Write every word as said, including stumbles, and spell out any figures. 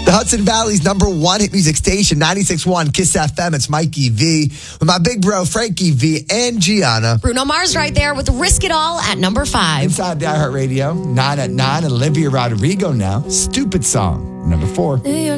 The Hudson Valley's number one hit music station, ninety-six point one Kiss F M. It's Mikey V with my big bro, Frankie V and Gianna. Bruno Mars right there with Risk It All at number five. Inside the iHeartRadio, nine at nine, Olivia Rodrigo now. Stupid Song, number four.